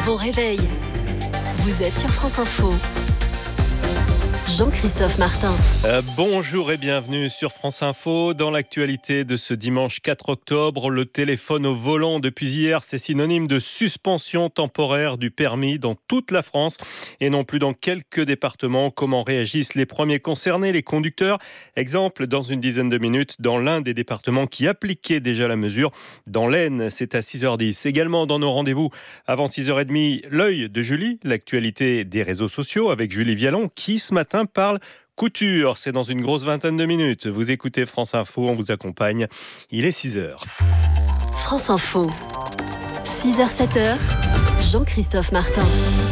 Bon réveil. Vous êtes sur France Info. Jean-Christophe Martin. Bonjour et bienvenue sur France Info. Dans l'actualité de ce dimanche 4 octobre, le téléphone au volant depuis hier, c'est synonyme de suspension temporaire du permis dans toute la France et non plus dans quelques départements. Comment réagissent les premiers concernés, les conducteurs? Exemple, dans une dizaine de minutes, dans l'un des départements qui appliquait déjà la mesure. Dans l'Aisne, c'est à 6h10. Également dans nos rendez-vous, avant 6h30, l'œil de Julie, l'actualité des réseaux sociaux avec Julie Vialon qui ce matin parle couture. C'est dans une grosse vingtaine de minutes. Vous écoutez France Info, on vous accompagne. Il est 6h. France Info. 6h-7h. Jean-Christophe Martin.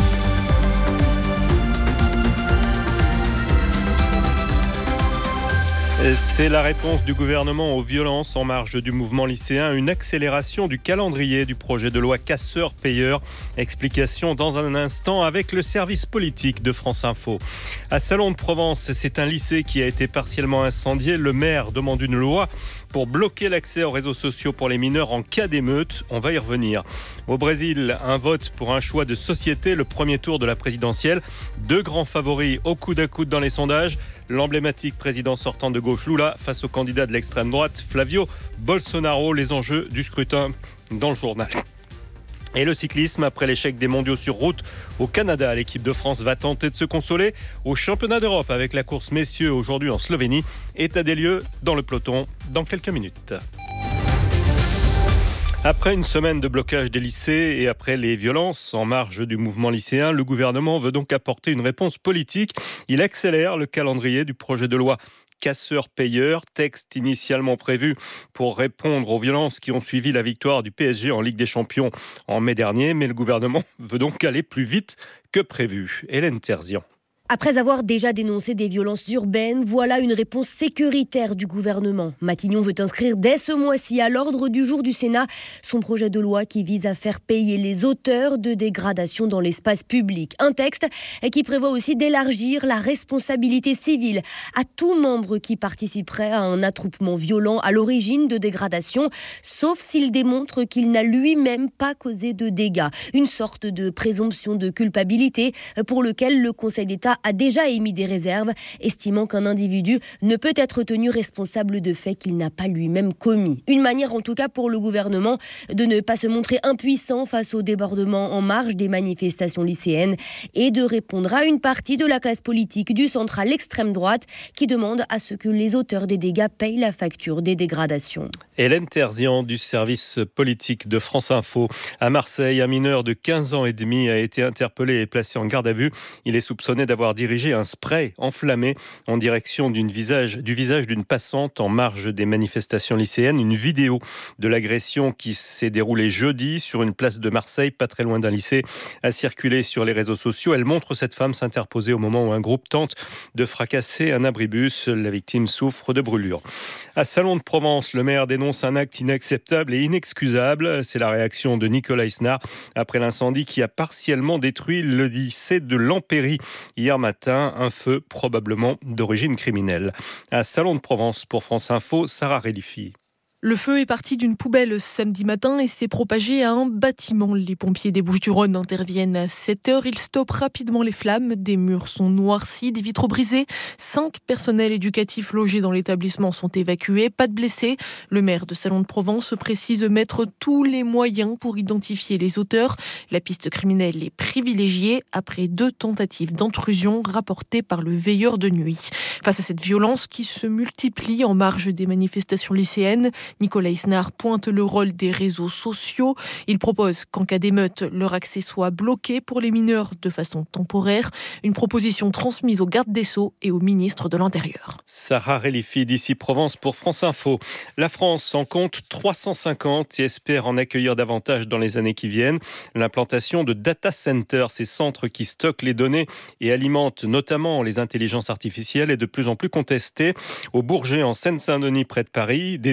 C'est la réponse du gouvernement aux violences en marge du mouvement lycéen. Une accélération du calendrier du projet de loi casseurs-payeurs. Explication dans un instant avec le service politique de France Info. À Salon de Provence, c'est un lycée qui a été partiellement incendié. Le maire demande une loi pour bloquer l'accès aux réseaux sociaux pour les mineurs en cas d'émeute. On va y revenir. Au Brésil, un vote pour un choix de société, le premier tour de la présidentielle. Deux grands favoris au coude à coude dans les sondages. L'emblématique président sortant de gauche Lula face au candidat de l'extrême droite Flavio Bolsonaro. Les enjeux du scrutin dans le journal. Et le cyclisme, après l'échec des mondiaux sur route au Canada, l'équipe de France va tenter de se consoler au championnat d'Europe avec la course messieurs aujourd'hui en Slovénie. État des lieux dans le peloton dans quelques minutes. Après une semaine de blocage des lycées et après les violences en marge du mouvement lycéen, le gouvernement veut donc apporter une réponse politique. Il accélère le calendrier du projet de loi casseurs-payeurs, texte initialement prévu pour répondre aux violences qui ont suivi la victoire du PSG en Ligue des Champions en mai dernier. Mais le gouvernement veut donc aller plus vite que prévu. Hélène Terzian. Après avoir déjà dénoncé des violences urbaines, voilà une réponse sécuritaire du gouvernement. Matignon veut inscrire dès ce mois-ci à l'ordre du jour du Sénat son projet de loi qui vise à faire payer les auteurs de dégradations dans l'espace public. Un texte qui prévoit aussi d'élargir la responsabilité civile à tout membre qui participerait à un attroupement violent à l'origine de dégradations, sauf s'il démontre qu'il n'a lui-même pas causé de dégâts. Une sorte de présomption de culpabilité pour lequel le Conseil d'État a déjà émis des réserves, estimant qu'un individu ne peut être tenu responsable de faits qu'il n'a pas lui-même commis. Une manière en tout cas pour le gouvernement de ne pas se montrer impuissant face au débordement en marge des manifestations lycéennes et de répondre à une partie de la classe politique du centre à l'extrême droite qui demande à ce que les auteurs des dégâts payent la facture des dégradations. Hélène Terzian du service politique de France Info. À Marseille, un mineur de 15 ans et demi a été interpellé et placé en garde à vue. Il est soupçonné d'avoir dirigé un spray enflammé en direction du visage d'une passante en marge des manifestations lycéennes. Une vidéo de l'agression qui s'est déroulée jeudi sur une place de Marseille, pas très loin d'un lycée, a circulé sur les réseaux sociaux. Elle montre cette femme s'interposer au moment où un groupe tente de fracasser un abribus. La victime souffre de brûlures. À Salon de Provence, le maire dénonce un acte inacceptable et inexcusable. C'est la réaction de Nicolas Isnard après l'incendie qui a partiellement détruit le lycée de Lampéry hier matin. Un feu probablement d'origine criminelle. À Salon de Provence pour France Info, Sarah Relifi. Le feu est parti d'une poubelle samedi matin et s'est propagé à un bâtiment. Les pompiers des Bouches-du-Rhône interviennent à 7h. Ils stoppent rapidement les flammes. Des murs sont noircis, des vitres brisées. 5 personnels éducatifs logés dans l'établissement sont évacués. Pas de blessés. Le maire de Salon de Provence précise mettre tous les moyens pour identifier les auteurs. La piste criminelle est privilégiée après 2 tentatives d'intrusion rapportées par le veilleur de nuit. Face à cette violence qui se multiplie en marge des manifestations lycéennes, Nicolas Isnard pointe le rôle des réseaux sociaux. Il propose qu'en cas d'émeute, leur accès soit bloqué pour les mineurs de façon temporaire. Une proposition transmise au garde des Sceaux et au ministre de l'Intérieur. Sarah Relifi d'ici Provence pour France Info. La France en compte 350 et espère en accueillir davantage dans les années qui viennent. L'implantation de data centers, ces centres qui stockent les données et alimentent notamment les intelligences artificielles, est de plus en plus contestée. Au Bourget, en Seine-Saint-Denis, près de Paris, des habitants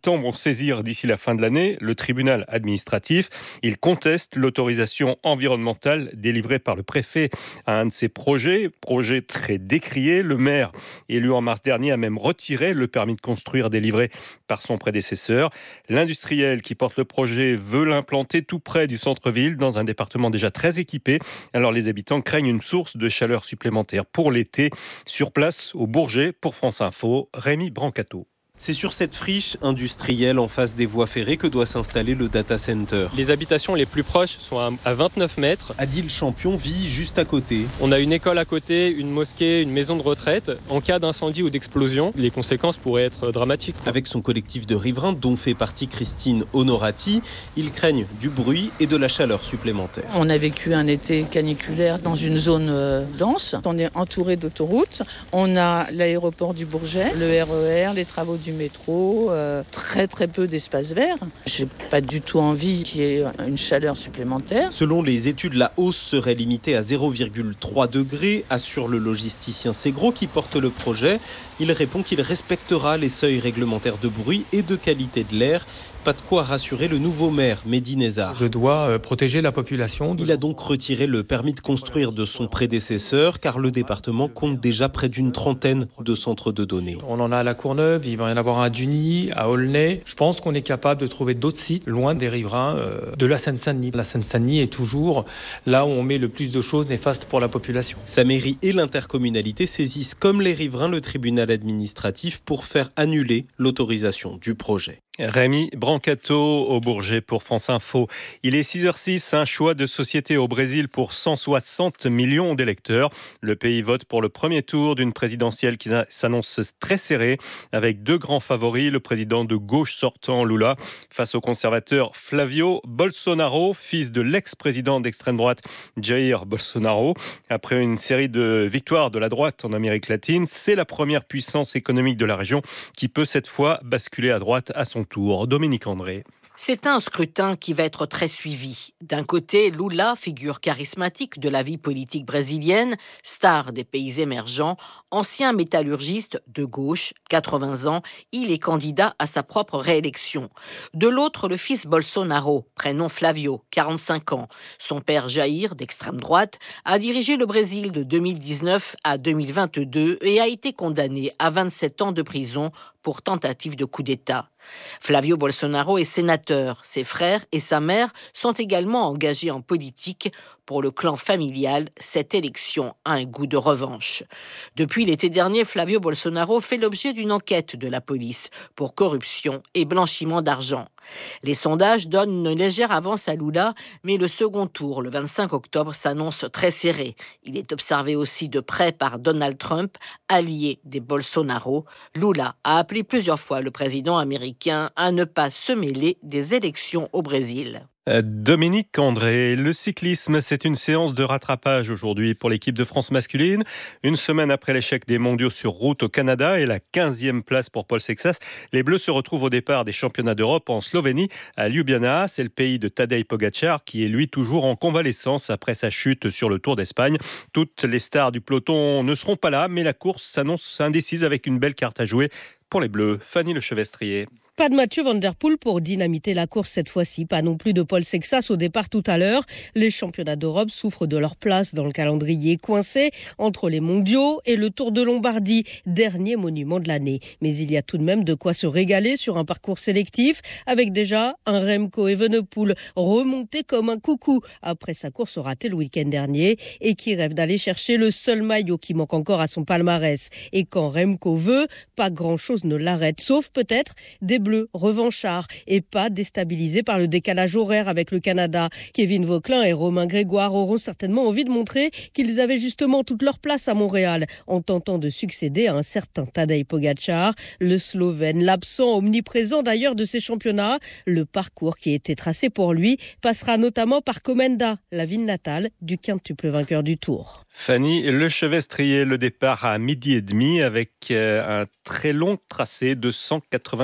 habitants vont saisir d'ici la fin de l'année le tribunal administratif. Ils contestent l'autorisation environnementale délivrée par le préfet à un de ces projets très décrié. Le maire, élu en mars dernier, a même retiré le permis de construire délivré par son prédécesseur. L'industriel qui porte le projet veut l'implanter tout près du centre-ville, dans un département déjà très équipé. Alors les habitants craignent une source de chaleur supplémentaire pour l'été. Sur place, au Bourget, pour France Info, Rémi Brancato. C'est sur cette friche industrielle en face des voies ferrées que doit s'installer le data center. Les habitations les plus proches sont à 29 mètres. Adil Champion vit juste à côté. On a une école à côté, une mosquée, une maison de retraite. En cas d'incendie ou d'explosion, les conséquences pourraient être dramatiques. Avec son collectif de riverains, dont fait partie Christine Honorati, ils craignent du bruit et de la chaleur supplémentaire. On a vécu un été caniculaire dans une zone dense. On est entouré d'autoroutes. On a l'aéroport du Bourget, le RER, les travaux du métro, très peu d'espace vert. J'ai pas du tout envie qu'il y ait une chaleur supplémentaire. Selon les études, la hausse serait limitée à 0,3 degrés, assure le logisticien Segro qui porte le projet. Il répond qu'il respectera les seuils réglementaires de bruit et de qualité de l'air. Pas de quoi rassurer le nouveau maire, Mehdi Nezar. Je dois protéger la population. Il a donc retiré le permis de construire de son prédécesseur, car le département compte déjà près d'une trentaine de centres de données. On en a à La Courneuve, il va y en avoir un à Duny, à Aulnay. Je pense qu'on est capable de trouver d'autres sites loin des riverains de la Seine-Saint-Denis. La Seine-Saint-Denis est toujours là où on met le plus de choses néfastes pour la population. Sa mairie et l'intercommunalité saisissent comme les riverains le tribunal administratif pour faire annuler l'autorisation du projet. Rémi Brancato au Bourget pour France Info. Il est 6h06, un choix de société au Brésil pour 160 millions d'électeurs. Le pays vote pour le premier tour d'une présidentielle qui s'annonce très serrée, avec deux grands favoris, le président de gauche sortant Lula face au conservateur Flavio Bolsonaro, fils de l'ex-président d'extrême droite Jair Bolsonaro. Après une série de victoires de la droite en Amérique latine, c'est la première puissance économique de la région qui peut cette fois basculer à droite à son tour. Dominique André. C'est un scrutin qui va être très suivi. D'un côté, Lula, figure charismatique de la vie politique brésilienne, star des pays émergents, ancien métallurgiste de gauche, 80 ans, il est candidat à sa propre réélection. De l'autre, le fils Bolsonaro, prénom Flavio, 45 ans. Son père Jair, d'extrême droite, a dirigé le Brésil de 2019 à 2022 et a été condamné à 27 ans de prison pour tentative de coup d'État. Flavio Bolsonaro est sénateur. Ses frères et sa mère sont également engagés en politique. Pour le clan familial, cette élection a un goût de revanche. Depuis l'été dernier, Flavio Bolsonaro fait l'objet d'une enquête de la police pour corruption et blanchiment d'argent. Les sondages donnent une légère avance à Lula, mais le second tour, le 25 octobre, s'annonce très serré. Il est observé aussi de près par Donald Trump, allié des Bolsonaro. Lula a appelé plusieurs fois le président américain à ne pas se mêler des élections au Brésil. Dominique André, le cyclisme, c'est une séance de rattrapage aujourd'hui pour l'équipe de France masculine. Une semaine après l'échec des mondiaux sur route au Canada et la 15e place pour Paul Sexas, les Bleus se retrouvent au départ des championnats d'Europe en Slovénie, à Ljubljana. C'est le pays de Tadej Pogačar qui est lui toujours en convalescence après sa chute sur le Tour d'Espagne. Toutes les stars du peloton ne seront pas là, mais la course s'annonce indécise avec une belle carte à jouer pour les Bleus. Fanny Lechevestrier. Pas de Mathieu Van Der Poel pour dynamiter la course cette fois-ci, pas non plus de Paul Sexas au départ tout à l'heure. Les championnats d'Europe souffrent de leur place dans le calendrier coincé entre les mondiaux et le Tour de Lombardie, dernier monument de l'année. Mais il y a tout de même de quoi se régaler sur un parcours sélectif avec déjà un Remco Evenepoel remonté comme un coucou après sa course ratée le week-end dernier et qui rêve d'aller chercher le seul maillot qui manque encore à son palmarès. Et quand Remco veut, pas grand-chose ne l'arrête, sauf peut-être des Bleus revanchards et pas déstabilisés par le décalage horaire avec le Canada. Kevin Vauquelin et Romain Grégoire auront certainement envie de montrer qu'ils avaient justement toute leur place à Montréal en tentant de succéder à un certain Tadej Pogačar, le Slovène, l'absent omniprésent d'ailleurs de ces championnats. Le parcours qui a été tracé pour lui passera notamment par Komenda, la ville natale du quintuple vainqueur du Tour. Fanny Lechevestrier, le départ à 12h30 avec un très long tracé de 196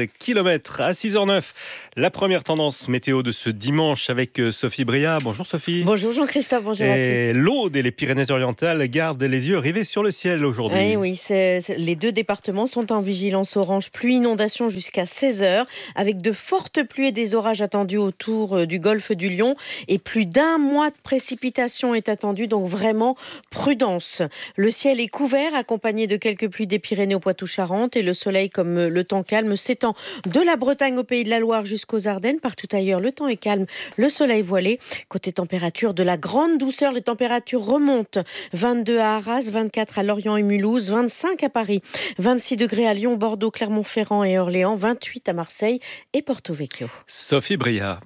km à 6h09. La première tendance météo de ce dimanche avec Sophie Bria. Bonjour Sophie. Bonjour Jean-Christophe, bonjour à tous. L'Aude et les Pyrénées-Orientales gardent les yeux rivés sur le ciel aujourd'hui. Oui, les deux départements sont en vigilance orange pluie inondation jusqu'à 16h avec de fortes pluies et des orages attendus autour du golfe du Lion et plus d'1 mois de précipitations est attendu, donc vraiment prudence. Le ciel est couvert accompagné de quelques pluies des Pyrénées au Poitou-Charentes et le soleil comme le temps calme s'étend de la Bretagne au Pays de la Loire jusqu'aux Ardennes. Partout ailleurs, le temps est calme, le soleil voilé. Côté température, de la grande douceur, les températures remontent. 22 à Arras, 24 à Lorient et Mulhouse, 25 à Paris, 26 degrés à Lyon, Bordeaux, Clermont-Ferrand et Orléans, 28 à Marseille et Porto Vecchio. Sophie Bria.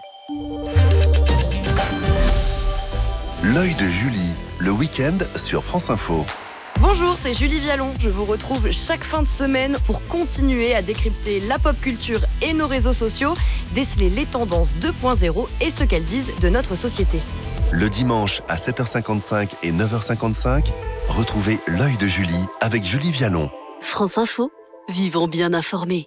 L'œil de Julie, le week-end sur France Info. Bonjour, c'est Julie Vialon. Je vous retrouve chaque fin de semaine pour continuer à décrypter la pop culture et nos réseaux sociaux, déceler les tendances 2.0 et ce qu'elles disent de notre société. Le dimanche à 7h55 et 9h55, retrouvez l'œil de Julie avec Julie Vialon. France Info, vivons bien informés.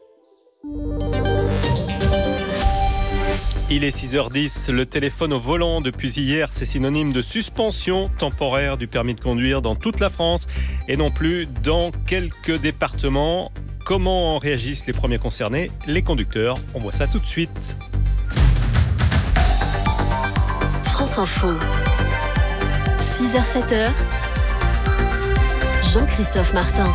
Il est 6h10, le téléphone au volant depuis hier, c'est synonyme de suspension temporaire du permis de conduire dans toute la France et non plus dans quelques départements. Comment réagissent les premiers concernés, les conducteurs? On voit ça tout de suite. France Info, 6h-7h, Jean-Christophe Martin.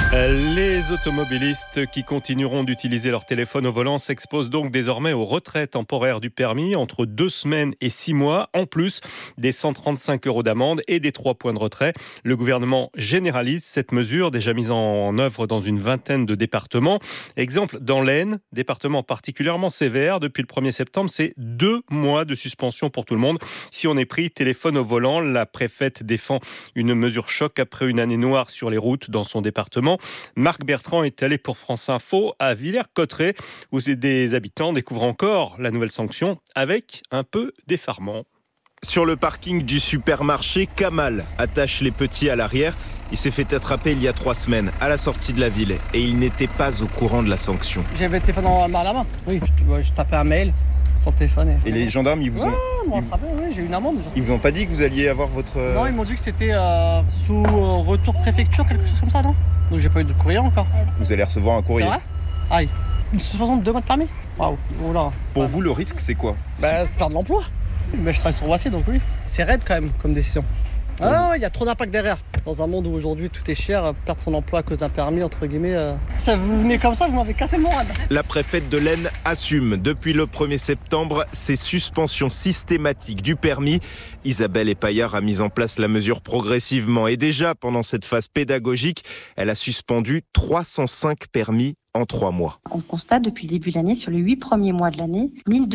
Les automobilistes qui continueront d'utiliser leur téléphone au volant s'exposent donc désormais au retrait temporaire du permis entre 2 semaines et 6 mois, en plus des 135 € d'amende et des 3 points de retrait. Le gouvernement généralise cette mesure, déjà mise en œuvre dans une vingtaine de départements. Exemple, dans l'Aisne, département particulièrement sévère, depuis le 1er septembre, c'est 2 mois de suspension pour tout le monde. Si on est pris téléphone au volant, la préfète défend une mesure choc après une année noire sur les routes dans son département. Marc Bertrand est allé pour France Info à Villers-Cotterêts où des habitants découvrent encore la nouvelle sanction avec un peu d'effarement. Sur le parking du supermarché, Kamal attache les petits à l'arrière. Il s'est fait attraper il y a 3 semaines à la sortie de la ville et il n'était pas au courant de la sanction. J'avais le téléphone à la main. Oui, je tapais un mail sur le téléphone. Et les gendarmes, ils vous ont... ils m'ont attrapé, oui, j'ai eu une amende déjà. Ils vous ont pas dit que vous alliez avoir votre... Non, ils m'ont dit que c'était sous retour préfecture, quelque chose comme ça, non? Donc j'ai pas eu de courrier encore. Vous allez recevoir un courrier. C'est vrai? Aïe. Une suspension de 2 mois de permis. Waouh. Voilà. Pour vous, le risque, c'est quoi? Perdre l'emploi. Mais je travaille sur Roissy, donc oui. C'est raide quand même comme décision. Ah, il y a trop d'impact derrière. Dans un monde où aujourd'hui tout est cher, perdre son emploi à cause d'un permis, entre guillemets, ça vous venez comme ça, vous m'avez cassé le moral. La préfète de l'Aisne assume. Depuis le 1er septembre, ces suspensions systématiques du permis. Isabelle Epaillard a mis en place la mesure progressivement. Et déjà, pendant cette phase pédagogique, elle a suspendu 305 permis en 3 mois. On constate depuis le début de l'année, sur les 8 premiers mois de l'année,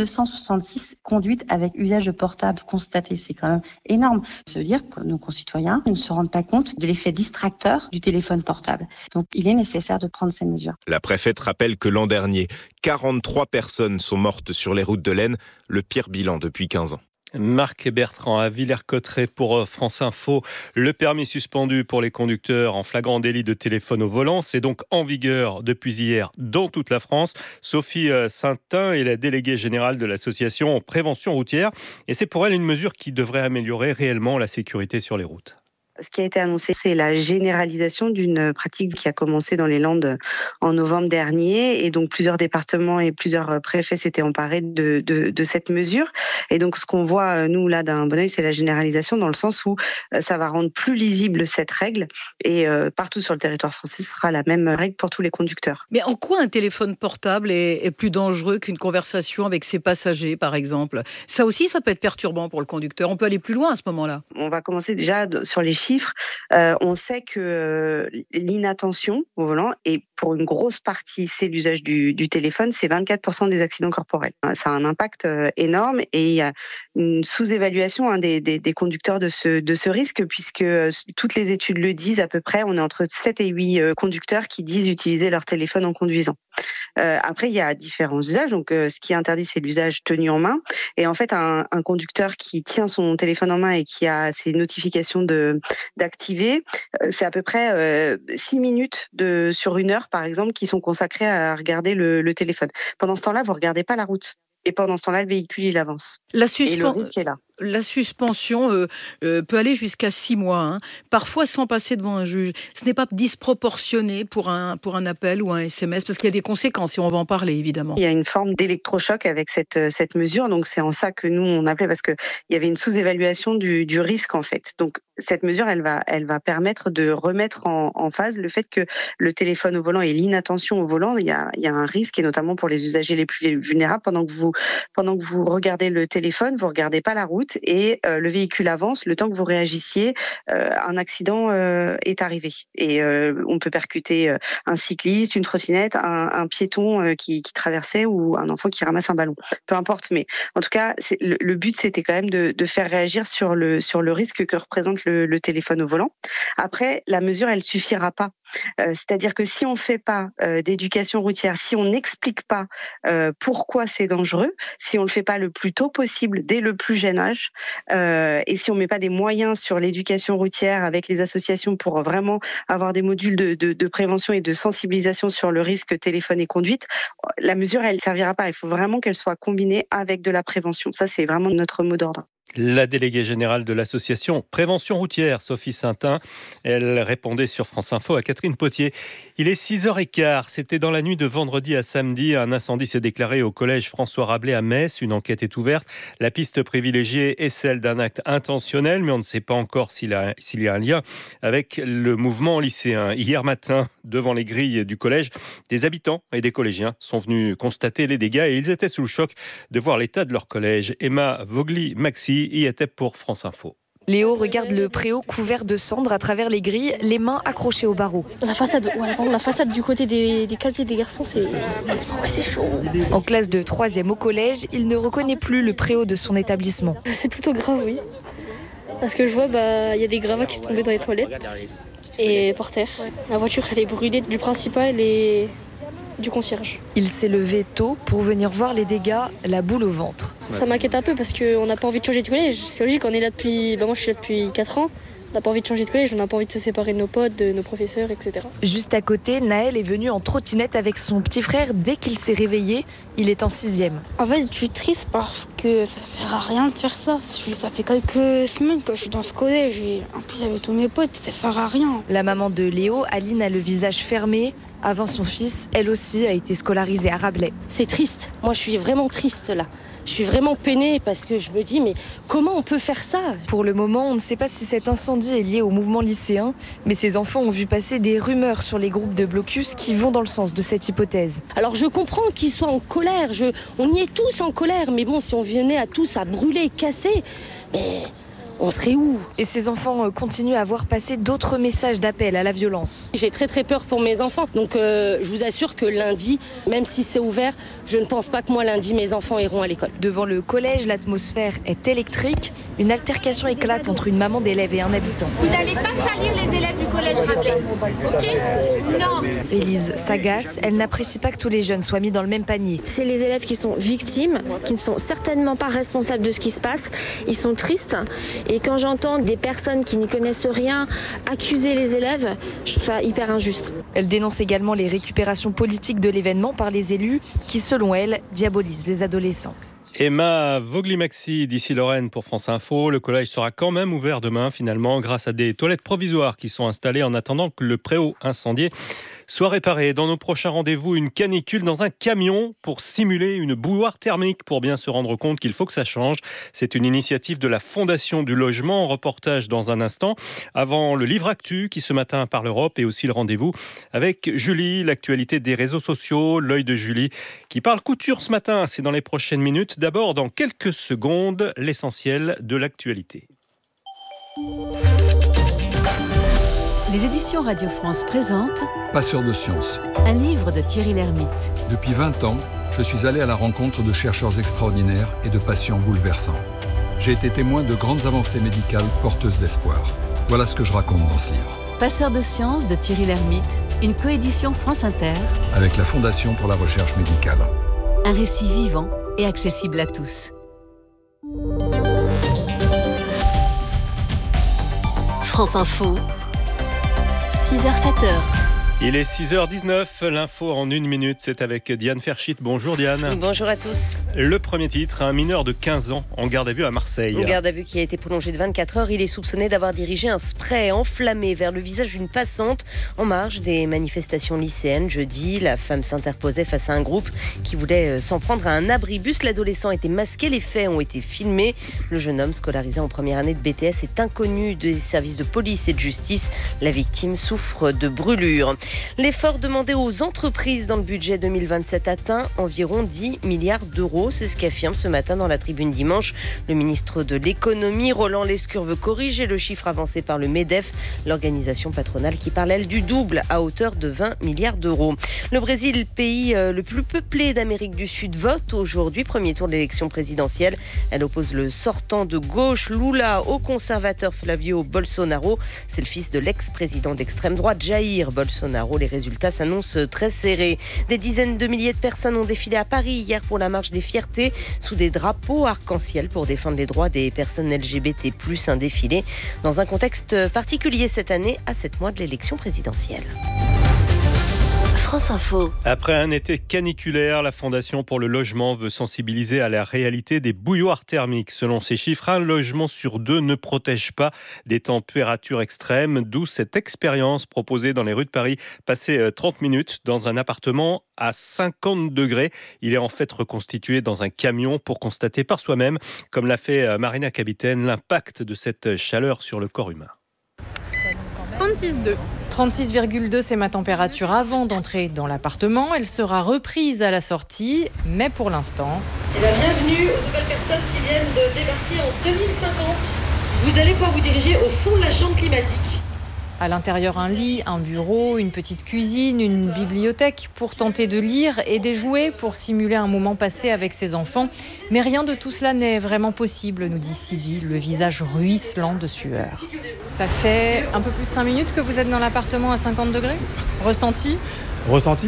1266 conduites avec usage de portable constatées. C'est quand même énorme. Ça veut dire que nos concitoyens ne se rendent pas compte de l'effet distracteur du téléphone portable. Donc il est nécessaire de prendre ces mesures. La préfète rappelle que l'an dernier, 43 personnes sont mortes sur les routes de l'Aisne, le pire bilan depuis 15 ans. Marc Bertrand à Villers-Cotterêts pour France Info. Le permis suspendu pour les conducteurs en flagrant délit de téléphone au volant, c'est donc en vigueur depuis hier dans toute la France. Sophie Saintin est la déléguée générale de l'association Prévention routière et c'est pour elle une mesure qui devrait améliorer réellement la sécurité sur les routes. Ce qui a été annoncé, c'est la généralisation d'une pratique qui a commencé dans les Landes en novembre dernier. Et donc, plusieurs départements et plusieurs préfets s'étaient emparés de cette mesure. Et donc, ce qu'on voit, nous, là, d'un bon oeil, c'est la généralisation dans le sens où ça va rendre plus lisible cette règle. Et partout sur le territoire français, ce sera la même règle pour tous les conducteurs. Mais en quoi un téléphone portable est plus dangereux qu'une conversation avec ses passagers, par exemple? Ça aussi, ça peut être perturbant pour le conducteur. On peut aller plus loin à ce moment-là. On va commencer déjà sur les chiffres. On sait que l'inattention au volant, et pour une grosse partie, c'est l'usage du téléphone, c'est 24% des accidents corporels. Ça a un impact énorme et il y a une sous-évaluation des conducteurs de ce risque, puisque toutes les études le disent à peu près, on est entre 7 et 8 conducteurs qui disent utiliser leur téléphone en conduisant. Après, il y a différents usages. Donc, ce qui est interdit, c'est l'usage tenu en main. Et en fait, un conducteur qui tient son téléphone en main et qui a ses notifications de d'activer. C'est à peu près 6 minutes sur 1 heure, par exemple, qui sont consacrées à regarder le téléphone. Pendant ce temps-là, vous ne regardez pas la route. Et pendant ce temps-là, le véhicule, il avance. Et le risque est là. La suspension peut aller jusqu'à 6 mois, hein. Parfois sans passer devant un juge. Ce n'est pas disproportionné pour un appel ou un SMS, parce qu'il y a des conséquences, et on va en parler évidemment. Il y a une forme d'électrochoc avec cette mesure, donc c'est en ça que nous on appelait, parce qu'il y avait une sous-évaluation du risque en fait. Donc cette mesure, elle va permettre de remettre en phase le fait que le téléphone au volant et l'inattention au volant, il y a un risque, et notamment pour les usagers les plus vulnérables. Pendant que vous regardez le téléphone, vous regardez pas la route, et le véhicule avance. Le temps que vous réagissiez, un accident est arrivé. Et on peut percuter un cycliste, une trottinette, un piéton qui traversait, ou un enfant qui ramasse un ballon. Peu importe, mais en tout cas, le but, c'était quand même de faire réagir sur le risque que représente le téléphone au volant. Après, la mesure, elle suffira pas. C'est-à-dire que si on fait pas d'éducation routière, si on n'explique pas pourquoi c'est dangereux, si on le fait pas le plus tôt possible, dès le plus jeune âge, et si on met pas des moyens sur l'éducation routière avec les associations pour vraiment avoir des modules de prévention et de sensibilisation sur le risque téléphone et conduite, la mesure, elle servira pas. Il faut vraiment qu'elle soit combinée avec de la prévention. Ça, c'est vraiment notre mot d'ordre. La déléguée générale de l'association Prévention routière, Sophie Saintin, elle répondait sur France Info à Catherine Potier. Il est 6h15, c'était dans la nuit de vendredi à samedi. Un incendie s'est déclaré au collège François Rabelais à Metz. Une enquête est ouverte. La piste privilégiée est celle d'un acte intentionnel, mais on ne sait pas encore s'il y a un lien avec le mouvement lycéen. Hier matin, devant les grilles du collège, des habitants et des collégiens sont venus constater les dégâts et ils étaient sous le choc de voir l'état de leur collège. Emma Vogli-Maxi y était pour France Info. Léo regarde le préau couvert de cendres à travers les grilles, les mains accrochées au barreau. La façade du côté des casiers des garçons, c'est chaud. En classe de 3e au collège, il ne reconnaît plus le préau de son établissement. C'est plutôt grave, oui. Parce que je vois, y a des gravats qui sont tombés dans les toilettes et par terre. La voiture, elle est brûlée du principal et du concierge. Il s'est levé tôt pour venir voir les dégâts, la boule au ventre. Ça m'inquiète un peu parce qu'on n'a pas envie de changer de collège. C'est logique, on est là depuis... moi je suis là depuis 4 ans. On n'a pas envie de changer de collège, on n'a pas envie de se séparer de nos potes, de nos professeurs, etc. Juste à côté, Naël est venu en trottinette avec son petit frère dès qu'il s'est réveillé. Il est en 6e. En fait, je suis triste parce que ça sert à rien de faire ça. Ça fait quelques semaines que je suis dans ce collège et en plus avec tous mes potes, ça sert à rien. La maman de Léo, Aline, a le visage fermé. Avant son fils, elle aussi a été scolarisée à Rabelais. C'est triste. Moi, je suis vraiment triste là. Je suis vraiment peinée parce que je me dis, mais comment on peut faire ça ? Pour le moment, on ne sait pas si cet incendie est lié au mouvement lycéen, mais ces enfants ont vu passer des rumeurs sur les groupes de blocus qui vont dans le sens de cette hypothèse. Alors je comprends qu'ils soient en colère, on y est tous en colère, mais bon, si on venait à tous à brûler, casser, mais... on serait où ? Et ces enfants continuent à voir passer d'autres messages d'appel à la violence. J'ai très très peur pour mes enfants. Donc je vous assure que lundi, même si c'est ouvert, je ne pense pas que moi lundi mes enfants iront à l'école. Devant le collège, l'atmosphère est électrique. Une altercation éclate entre une maman d'élève et un habitant. Vous n'allez pas salir les élèves du collège Rabelais, ok ? Non. Élise s'agace, elle n'apprécie pas que tous les jeunes soient mis dans le même panier. C'est les élèves qui sont victimes, qui ne sont certainement pas responsables de ce qui se passe. Ils sont tristes. Et quand j'entends des personnes qui n'y connaissent rien accuser les élèves, je trouve ça hyper injuste. Elle dénonce également les récupérations politiques de l'événement par les élus qui, selon elle, diabolisent les adolescents. Emma Vogli-Maxi d'ici Lorraine pour France Info. Le collège sera quand même ouvert demain finalement grâce à des toilettes provisoires qui sont installées en attendant que le préau incendié soit réparé. Dans nos prochains rendez-vous, une canicule dans un camion pour simuler une bouilloire thermique pour bien se rendre compte qu'il faut que ça change. C'est une initiative de la Fondation du Logement. Reportage dans un instant. Avant le livre actu qui ce matin parle Europe et aussi le rendez-vous avec Julie, l'actualité des réseaux sociaux, l'œil de Julie qui parle couture ce matin. C'est dans les prochaines minutes. D'abord, dans quelques secondes, l'essentiel de l'actualité. Les éditions Radio France présentent Passeurs de science. Un livre de Thierry Lhermitte. Depuis 20 ans, je suis allé à la rencontre de chercheurs extraordinaires et de patients bouleversants. J'ai été témoin de grandes avancées médicales porteuses d'espoir. Voilà ce que je raconte dans ce livre. Passeurs de science de Thierry Lhermitte, une coédition France Inter. Avec la Fondation pour la recherche médicale. Un récit vivant et accessible à tous. France Info, 6h-7h. Il est 6h19, l'info en 1 minute, c'est avec Diane Ferchit. Bonjour Diane. Bonjour à tous. Le premier titre, un mineur de 15 ans en garde à vue à Marseille. Une garde à vue qui a été prolongée de 24 heures. Il est soupçonné d'avoir dirigé un spray enflammé vers le visage d'une passante en marge des manifestations lycéennes. Jeudi, la femme s'interposait face à un groupe qui voulait s'en prendre à un abribus. L'adolescent était masqué, les faits ont été filmés. Le jeune homme scolarisé en première année de BTS est inconnu des services de police et de justice. La victime souffre de brûlures. L'effort demandé aux entreprises dans le budget 2027 atteint environ 10 milliards d'euros. C'est ce qu'affirme ce matin dans la Tribune dimanche le ministre de l'économie. Roland Lescure veut corriger le chiffre avancé par le MEDEF, l'organisation patronale qui parle elle du double à hauteur de 20 milliards d'euros. Le Brésil, pays le plus peuplé d'Amérique du Sud, vote aujourd'hui. Premier tour de l'élection présidentielle. Elle oppose le sortant de gauche Lula au conservateur Flavio Bolsonaro. C'est le fils de l'ex-président d'extrême droite Jair Bolsonaro. Les résultats s'annoncent très serrés. Des dizaines de milliers de personnes ont défilé à Paris hier pour la marche des fiertés sous des drapeaux arc-en-ciel pour défendre les droits des personnes LGBT+. Un défilé dans un contexte particulier cette année à 7 mois de l'élection présidentielle. France Info. Après un été caniculaire, la Fondation pour le logement veut sensibiliser à la réalité des bouilloires thermiques. Selon ces chiffres, un logement sur 2 ne protège pas des températures extrêmes, d'où cette expérience proposée dans les rues de Paris. Passer 30 minutes dans un appartement à 50 degrés. Il est en fait reconstitué dans un camion pour constater par soi-même, comme l'a fait Marina Capitaine, l'impact de cette chaleur sur le corps humain. 36,2. 36,2, c'est ma température avant d'entrer dans l'appartement. Elle sera reprise à la sortie, mais pour l'instant... Et la bienvenue aux nouvelles personnes qui viennent de débarquer en 2050. Vous allez pouvoir vous diriger au fond de la chambre climatique. À l'intérieur, un lit, un bureau, une petite cuisine, une bibliothèque pour tenter de lire et des jouets pour simuler un moment passé avec ses enfants. Mais rien de tout cela n'est vraiment possible, nous dit Sidi, le visage ruisselant de sueur. Ça fait un peu plus de 5 minutes que vous êtes dans l'appartement à 50 degrés. Ressenti ? Ressenti ?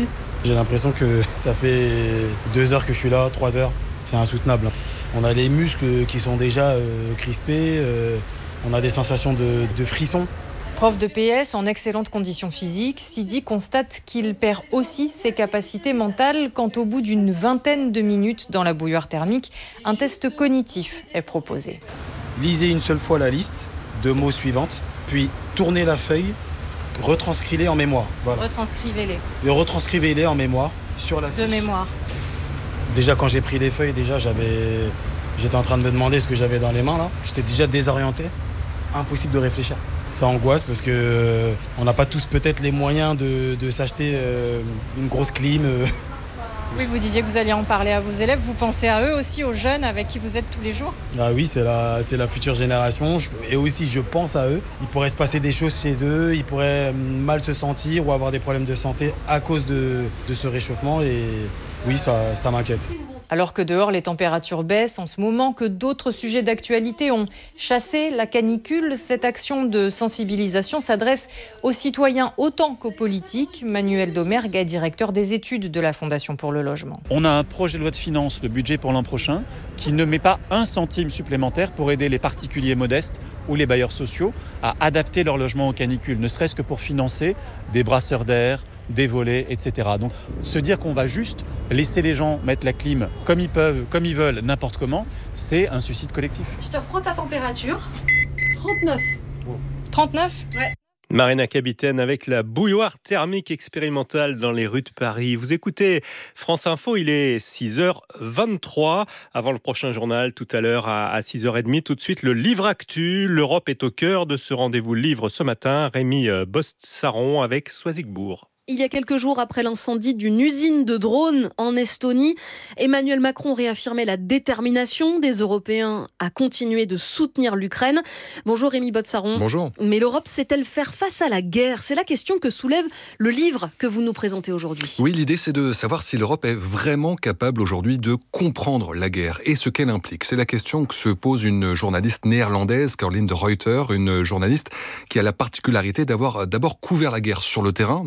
J'ai l'impression que ça fait 2 heures que je suis là, 3 heures. C'est insoutenable. On a les muscles qui sont déjà crispés, on a des sensations de frissons. Prof de PS en excellente condition physique, Sidi constate qu'il perd aussi ses capacités mentales quand au bout d'une vingtaine de minutes dans la bouilloire thermique, un test cognitif est proposé. Lisez une seule fois la liste de mots suivantes, puis tournez la feuille, retranscrivez-les en mémoire. Voilà. Retranscrivez-les. Et retranscrivez-les en mémoire sur la fiche. De mémoire. Déjà quand j'ai pris les feuilles, j'étais en train de me demander ce que j'avais dans les mains là. J'étais déjà désorienté. Impossible de réfléchir. Ça angoisse parce que on n'a pas tous peut-être les moyens de s'acheter une grosse clim. Oui, vous disiez que vous alliez en parler à vos élèves. Vous pensez à eux aussi, aux jeunes avec qui vous êtes tous les jours ? Ah oui, c'est la future génération. Et aussi, je pense à eux. Il pourrait se passer des choses chez eux. Ils pourraient mal se sentir ou avoir des problèmes de santé à cause de ce réchauffement. Et oui, ça m'inquiète. Alors que dehors, les températures baissent en ce moment, que d'autres sujets d'actualité ont chassé la canicule, cette action de sensibilisation s'adresse aux citoyens autant qu'aux politiques. Manuel Domergue est directeur des études de la Fondation pour le logement. On a un projet de loi de finances, le budget pour l'an prochain, qui ne met pas un centime supplémentaire pour aider les particuliers modestes ou les bailleurs sociaux à adapter leur logement aux canicules, ne serait-ce que pour financer des brasseurs d'air, des volets, etc. Donc se dire qu'on va juste laisser les gens mettre la clim comme ils peuvent, comme ils veulent, n'importe comment, c'est un suicide collectif. Je te reprends ta température. 39. 39 ? Ouais. Marina Capitaine avec la bouilloire thermique expérimentale dans les rues de Paris. Vous écoutez France Info, il est 6h23. Avant le prochain journal, tout à l'heure à 6h30, tout de suite le livre actu. L'Europe est au cœur de ce rendez-vous livre ce matin. Rémi Bossaron avec Soisigbourg. Il y a quelques jours après l'incendie d'une usine de drones en Estonie, Emmanuel Macron réaffirmait la détermination des Européens à continuer de soutenir l'Ukraine. Bonjour Rémi Bossaron. Bonjour. Mais l'Europe sait-elle faire face à la guerre ? C'est la question que soulève le livre que vous nous présentez aujourd'hui. Oui, l'idée c'est de savoir si l'Europe est vraiment capable aujourd'hui de comprendre la guerre et ce qu'elle implique. C'est la question que se pose une journaliste néerlandaise, Caroline de Ruyter, une journaliste qui a la particularité d'avoir d'abord couvert la guerre sur le terrain, notamment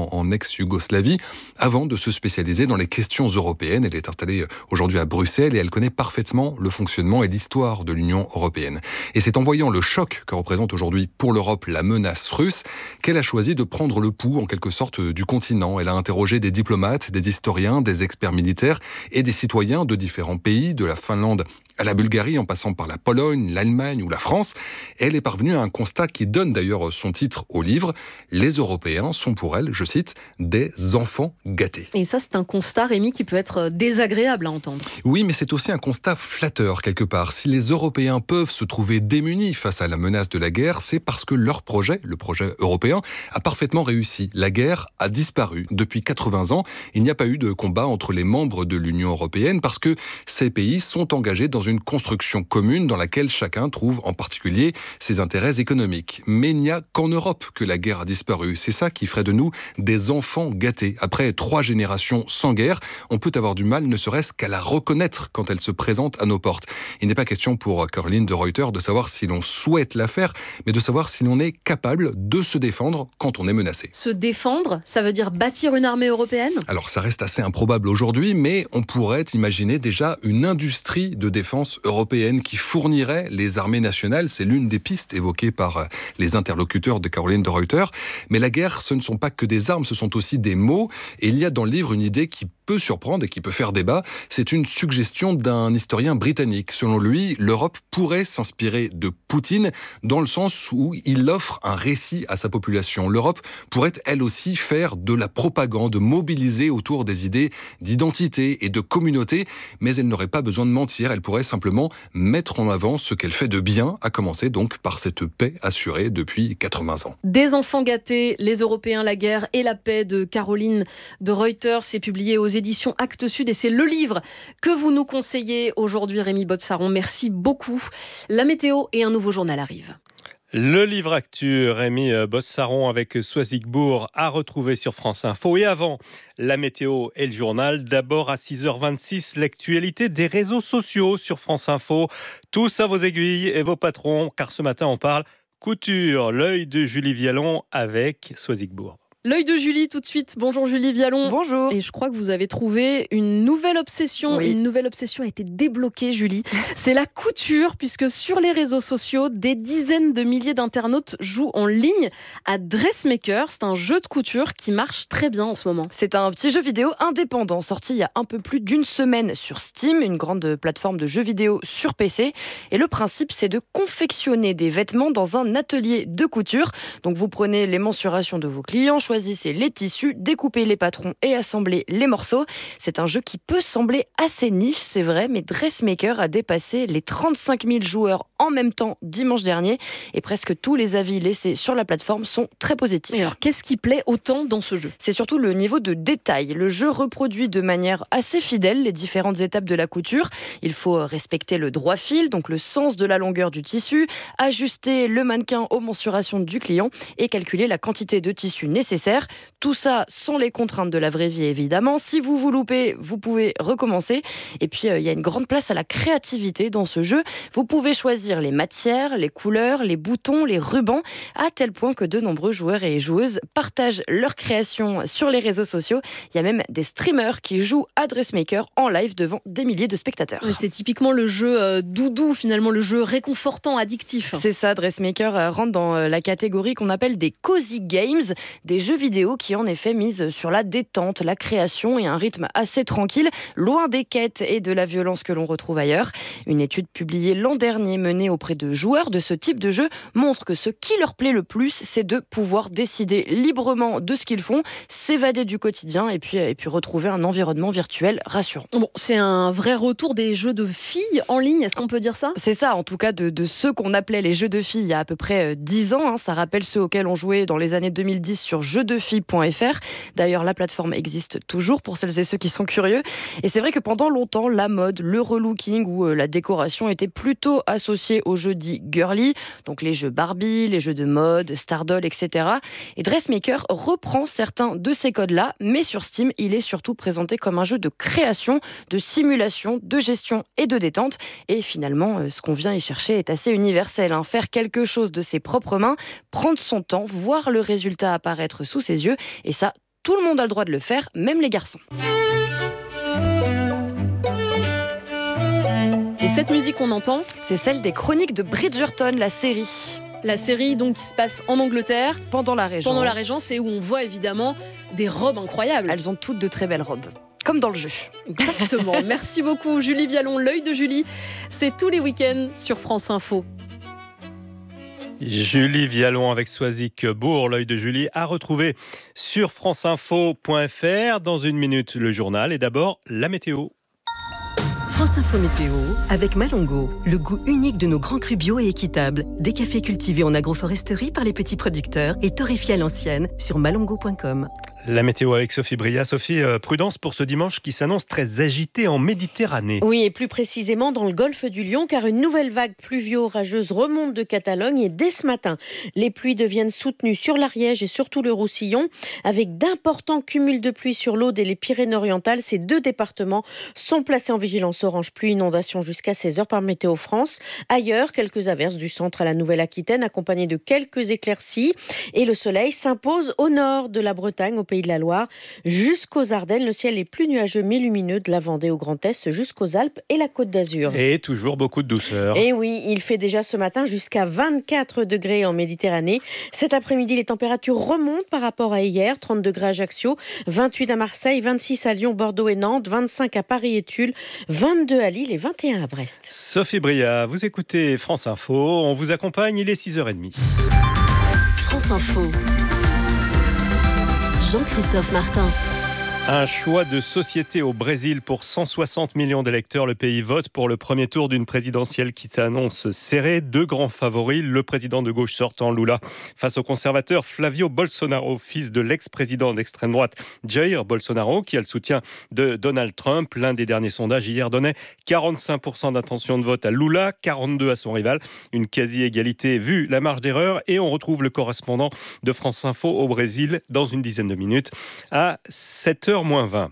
en ex-Yougoslavie, avant de se spécialiser dans les questions européennes. Elle est installée aujourd'hui à Bruxelles et elle connaît parfaitement le fonctionnement et l'histoire de l'Union européenne. Et c'est en voyant le choc que représente aujourd'hui pour l'Europe la menace russe qu'elle a choisi de prendre le pouls en quelque sorte du continent. Elle a interrogé des diplomates, des historiens, des experts militaires et des citoyens de différents pays, de la Finlande à la Bulgarie, en passant par la Pologne, l'Allemagne ou la France. Elle est parvenue à un constat qui donne d'ailleurs son titre au livre. Les Européens sont pour elle, je cite, des enfants gâtés. Et ça, c'est un constat, Rémi, qui peut être désagréable à entendre. Oui, mais c'est aussi un constat flatteur, quelque part. Si les Européens peuvent se trouver démunis face à la menace de la guerre, c'est parce que leur projet, le projet européen, a parfaitement réussi. La guerre a disparu. Depuis 80 ans, il n'y a pas eu de combat entre les membres de l'Union européenne parce que ces pays sont engagés dans une construction commune dans laquelle chacun trouve en particulier ses intérêts économiques. Mais il n'y a qu'en Europe que la guerre a disparu. C'est ça qui ferait de nous des enfants gâtés. Après 3 générations sans guerre, on peut avoir du mal ne serait-ce qu'à la reconnaître quand elle se présente à nos portes. Il n'est pas question pour Caroline de Reuters de savoir si l'on souhaite la faire, mais de savoir si l'on est capable de se défendre quand on est menacé. Se défendre, ça veut dire bâtir une armée européenne ? Alors ça reste assez improbable aujourd'hui, mais on pourrait imaginer déjà une industrie de défense européenne qui fournirait les armées nationales. C'est l'une des pistes évoquées par les interlocuteurs de Caroline de Reuters. Mais la guerre, ce ne sont pas que des armes, ce sont aussi des mots. Et il y a dans le livre une idée qui peut surprendre et qui peut faire débat. C'est une suggestion d'un historien britannique. Selon lui, l'Europe pourrait s'inspirer de Poutine dans le sens où il offre un récit à sa population. L'Europe pourrait elle aussi faire de la propagande, mobiliser autour des idées d'identité et de communauté, mais elle n'aurait pas besoin de mentir. Elle pourrait simplement mettre en avant ce qu'elle fait de bien, à commencer donc par cette paix assurée depuis 80 ans. Des enfants gâtés, les Européens, la guerre et la paix de Caroline de Reuters. C'est publié aux éditions Actes Sud et c'est le livre que vous nous conseillez aujourd'hui, Rémi Botsaron. Merci beaucoup. La météo et un nouveau journal arrivent. Le livre actu, Rémi Botsaron avec Soisigbourg à retrouver sur France Info. Et avant, la météo et le journal. D'abord à 6h26, l'actualité des réseaux sociaux sur France Info. Tous à vos aiguilles et vos patrons, car ce matin on parle couture. L'œil de Julie Vialon avec Soisigbourg. L'œil de Julie tout de suite. Bonjour Julie Vialon. Bonjour. Et je crois que vous avez trouvé une nouvelle obsession. Oui. Une nouvelle obsession a été débloquée, Julie. C'est la couture, puisque sur les réseaux sociaux, des dizaines de milliers d'internautes jouent en ligne à Dressmaker. C'est un jeu de couture qui marche très bien en ce moment. C'est un petit jeu vidéo indépendant sorti il y a un peu plus d'une semaine sur Steam, une grande plateforme de jeux vidéo sur PC. Et le principe, c'est de confectionner des vêtements dans un atelier de couture. Donc vous prenez les mensurations de vos clients, choisissez les tissus, découpez les patrons et assemblez les morceaux. C'est un jeu qui peut sembler assez niche, c'est vrai, mais Dressmaker a dépassé les 35 000 joueurs en même temps dimanche dernier et presque tous les avis laissés sur la plateforme sont très positifs. Et alors, qu'est-ce qui plaît autant dans ce jeu ? C'est surtout le niveau de détail. Le jeu reproduit de manière assez fidèle les différentes étapes de la couture. Il faut respecter le droit fil, donc le sens de la longueur du tissu, ajuster le mannequin aux mensurations du client et calculer la quantité de tissu nécessaire. Tout ça sans les contraintes de la vraie vie, évidemment. Si vous vous loupez, vous pouvez recommencer. Et puis, il y a une grande place à la créativité dans ce jeu. Vous pouvez choisir les matières, les couleurs, les boutons, les rubans, à tel point que de nombreux joueurs et joueuses partagent leurs créations sur les réseaux sociaux. Il y a même des streamers qui jouent à Dressmaker en live devant des milliers de spectateurs. C'est typiquement le jeu doudou, finalement, le jeu réconfortant, addictif. C'est ça, Dressmaker rentre dans la catégorie qu'on appelle des cozy games, des jeux vidéo qui en effet misent sur la détente, la création et un rythme assez tranquille, loin des quêtes et de la violence que l'on retrouve ailleurs. Une étude publiée l'an dernier menée auprès de joueurs de ce type de jeu montre que ce qui leur plaît le plus, c'est de pouvoir décider librement de ce qu'ils font, s'évader du quotidien et puis retrouver un environnement virtuel rassurant. Bon, c'est un vrai retour des jeux de filles en ligne, est-ce qu'on peut dire ça ? C'est ça, en tout cas de ceux qu'on appelait les jeux de filles il y a à peu près 10 ans. Ça rappelle ceux auxquels on jouait dans les années 2010 sur jeudefilles.fr. D'ailleurs, la plateforme existe toujours pour celles et ceux qui sont curieux. Et c'est vrai que pendant longtemps, la mode, le relooking ou la décoration étaient plutôt associés aux jeux dits girly, donc les jeux Barbie, les jeux de mode, Stardoll, etc. Et Dressmaker reprend certains de ces codes-là, mais sur Steam, il est surtout présenté comme un jeu de création, de simulation, de gestion et de détente. Et finalement, ce qu'on vient y chercher est assez universel. Faire quelque chose de ses propres mains, prendre son temps, voir le résultat apparaître sous ses yeux, et ça, tout le monde a le droit de le faire, même les garçons. Et cette musique qu'on entend, c'est celle des Chroniques de Bridgerton, la série. La série donc qui se passe en Angleterre pendant la Régence. Pendant la Régence, et où on voit évidemment des robes incroyables. Elles ont toutes de très belles robes. Comme dans le jeu. Exactement. Merci beaucoup Julie Vialon. L'œil de Julie, c'est tous les week-ends sur France Info. Julie Vialon avec Soisic Bourg, l'œil de Julie, à retrouver sur franceinfo.fr. Dans une minute, le journal et d'abord la météo. France Info Météo avec Malongo, le goût unique de nos grands crus bio et équitables. Des cafés cultivés en agroforesterie par les petits producteurs et torréfiés à l'ancienne sur malongo.com. La météo avec Sophie Bria. Sophie, prudence pour ce dimanche qui s'annonce très agité en Méditerranée. Oui, et plus précisément dans le golfe du Lion, car une nouvelle vague pluvio-orageuse remonte de Catalogne et dès ce matin, les pluies deviennent soutenues sur l'Ariège et surtout le Roussillon, avec d'importants cumuls de pluie sur l'Aude et les Pyrénées-Orientales. Ces deux départements sont placés en vigilance orange pluie inondation jusqu'à 16h par Météo France. Ailleurs, quelques averses du centre à la Nouvelle-Aquitaine, accompagnées de quelques éclaircies. Et le soleil s'impose au nord de la Bretagne, au Pays de la Loire, jusqu'aux Ardennes. Le ciel est plus nuageux mais lumineux de la Vendée au Grand Est jusqu'aux Alpes et la Côte d'Azur. Et toujours beaucoup de douceur. Et oui, il fait déjà ce matin jusqu'à 24 degrés en Méditerranée. Cet après-midi, les températures remontent par rapport à hier. 30 degrés à Ajaccio, 28 à Marseille, 26 à Lyon, Bordeaux et Nantes, 25 à Paris et Tulle, 22 à Lille et 21 à Brest. Sophie Bria, vous écoutez France Info. On vous accompagne, il est 6h30. France Info. Jean-Christophe Martin. Un choix de société au Brésil pour 160 millions d'électeurs. Le pays vote pour le premier tour d'une présidentielle qui s'annonce serrée. Deux grands favoris, le président de gauche sortant Lula face au conservateur Flavio Bolsonaro, fils de l'ex-président d'extrême droite Jair Bolsonaro, qui a le soutien de Donald Trump. L'un des derniers sondages hier donnait 45% d'intention de vote à Lula, 42% à son rival. Une quasi-égalité vu la marge d'erreur. Et on retrouve le correspondant de France Info au Brésil dans une dizaine de minutes à 7h. -20.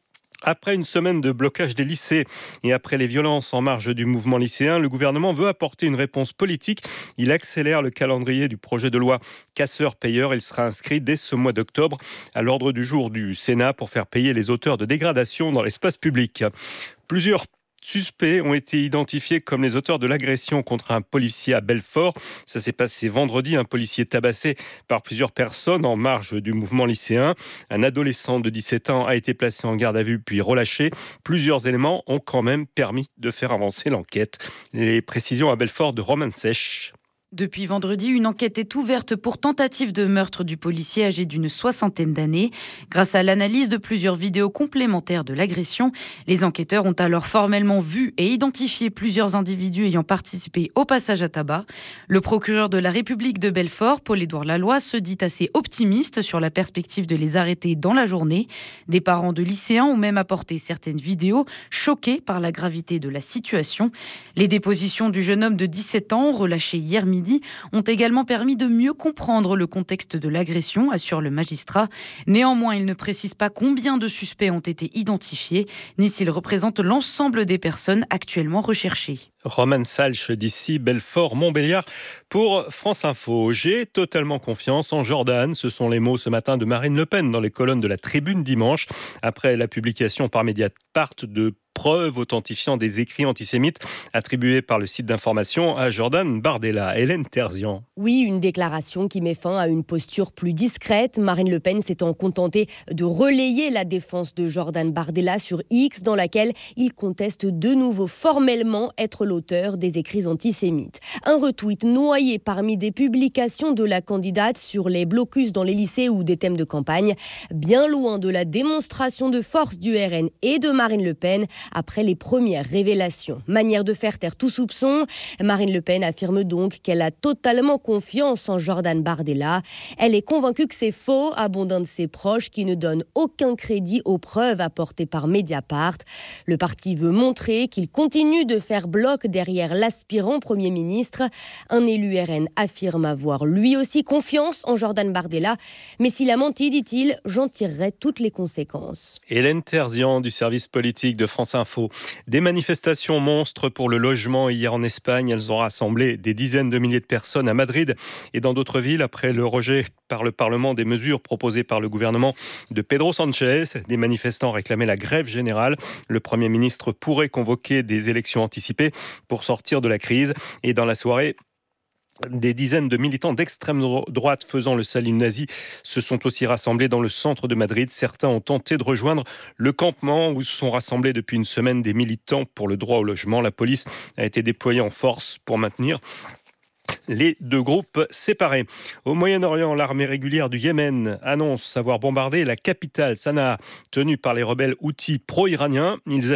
Après une semaine de blocage des lycées et après les violences en marge du mouvement lycéen, le gouvernement veut apporter une réponse politique. Il accélère le calendrier du projet de loi casseurs-payeurs. Il sera inscrit dès ce mois d'octobre à l'ordre du jour du Sénat pour faire payer les auteurs de dégradations dans l'espace public. Plusieurs suspects ont été identifiés comme les auteurs de l'agression contre un policier à Belfort. Ça s'est passé vendredi, un policier tabassé par plusieurs personnes en marge du mouvement lycéen. Un adolescent de 17 ans a été placé en garde à vue puis relâché. Plusieurs éléments ont quand même permis de faire avancer l'enquête. Les précisions à Belfort de Roman Sech. Depuis vendredi, une enquête est ouverte pour tentative de meurtre du policier âgé d'une 60aine d'années. Grâce à l'analyse de plusieurs vidéos complémentaires de l'agression, les enquêteurs ont alors formellement vu et identifié plusieurs individus ayant participé au passage à tabac. Le procureur de la République de Belfort, Paul-Édouard Laloy, se dit assez optimiste sur la perspective de les arrêter dans la journée. Des parents de lycéens ont même apporté certaines vidéos, choqués par la gravité de la situation. Les dépositions du jeune homme de 17 ans, relâché hier midi, ont également permis de mieux comprendre le contexte de l'agression, assure le magistrat. Néanmoins, il ne précise pas combien de suspects ont été identifiés, ni s'ils représentent l'ensemble des personnes actuellement recherchées. Roman Salch d'ici Belfort-Montbéliard pour France Info. J'ai totalement confiance en Jordan. Ce sont les mots ce matin de Marine Le Pen dans les colonnes de la Tribune dimanche, après la publication par Mediapart de preuves authentifiant des écrits antisémites attribués par le site d'information à Jordan Bardella. Hélène Terzian. Oui, une déclaration qui met fin à une posture plus discrète. Marine Le Pen s'étant contentée de relayer la défense de Jordan Bardella sur X, dans laquelle il conteste de nouveau formellement être l'auteur des écrits antisémites. Un retweet noyé parmi des publications de la candidate sur les blocus dans les lycées ou des thèmes de campagne, bien loin de la démonstration de force du RN et de Marine Le Pen après les premières révélations. Manière de faire taire tout soupçon, Marine Le Pen affirme donc qu'elle a totalement confiance en Jordan Bardella. Elle est convaincue que c'est faux, abondant de ses proches qui ne donnent aucun crédit aux preuves apportées par Mediapart. Le parti veut montrer qu'il continue de faire bloc derrière l'aspirant Premier ministre. Un élu RN affirme avoir lui aussi confiance en Jordan Bardella. Mais s'il a menti, dit-il, j'en tirerai toutes les conséquences. Hélène Terzian du service politique de France Info. Des manifestations monstres pour le logement hier en Espagne. Elles ont rassemblé des dizaines de milliers de personnes à Madrid et dans d'autres villes après le rejet par le Parlement des mesures proposées par le gouvernement de Pedro Sanchez. Des manifestants réclamaient la grève générale. Le Premier ministre pourrait convoquer des élections anticipées pour sortir de la crise. Et dans la soirée, des dizaines de militants d'extrême droite faisant le salut nazi se sont aussi rassemblés dans le centre de Madrid. Certains ont tenté de rejoindre le campement où se sont rassemblés depuis une semaine des militants pour le droit au logement. La police a été déployée en force pour maintenir les deux groupes séparés. Au Moyen-Orient, l'armée régulière du Yémen annonce avoir bombardé la capitale Sanaa, tenue par les rebelles houthis pro-iraniens. Ils